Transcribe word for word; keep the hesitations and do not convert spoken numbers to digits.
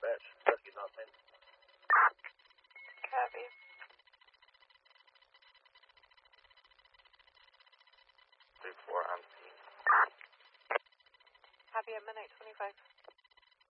dispatch. Rescue not seen. Copy. three four on scene. Copy at midnight twenty-five.